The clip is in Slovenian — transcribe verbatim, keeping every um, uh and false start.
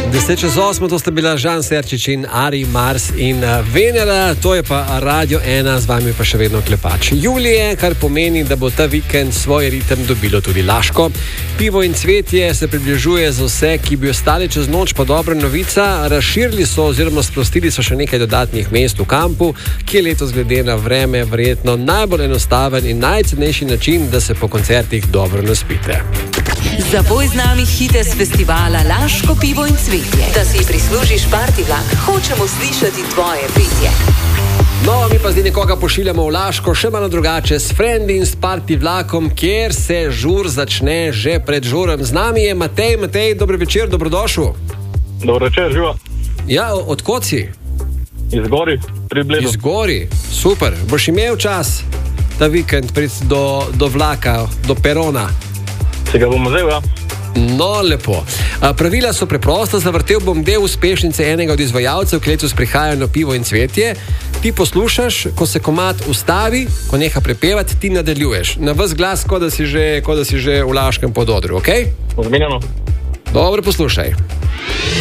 deset čez osmo, to sta bila Žan Serčič in Ari, Mars in Venera, to je pa Radio ena, z vami pa še vedno Klepač Julije, kar pomeni, da bo ta vikend svoj ritem dobilo tudi Laško. Pivo in cvetje se približuje za vse, ki bi ostali čez noč, pa dobra novica, razširili so oziroma sprostili so še nekaj dodatnih mest v kampu, ki je letos glede na vreme verjetno najbolj enostaven in najcenejši način, da se po koncertih dobro naspite. Zapoj z nami hite z festivala Laško pivo in cvetje. Da si prislužiš party vlak, hočemo slišati tvoje petje. No, mi pa zdaj nekoga pošiljamo v Laško, še malo drugače, s Frendi in s party vlakom, kjer se žur začne že pred žurem. Z nami je Matej. Matej, dober večer, dobrodošel. Dobro večer, živa. Ja, od kod si? Iz Gori, pri Bledu. Iz Gori, super. Boš imel čas ta vikend priti do, do vlaka, do perona? Se ga bomo vzel, ja. No, lepo. Pravila so preprosta, zavrtel bom del uspešnice enega od izvajalcev, ki letos prihajajo na pivo in cvetje. Ti poslušaš, ko se komad ustavi, ko neha prepevati, ti nadaljuješ. Na ves glas, kot da si že, kot da si že v Laškem pododru, okej? Okay? Zmenjeno. Dobro, poslušaj.